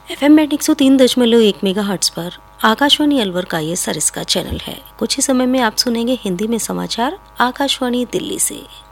FM band 103.1 megahertz पर आकाशवाणी अलवर का ये सरिस्का चैनल है। कुछ ही समय में आप सुनेंगे हिंदी में समाचार आकाशवाणी दिल्ली से।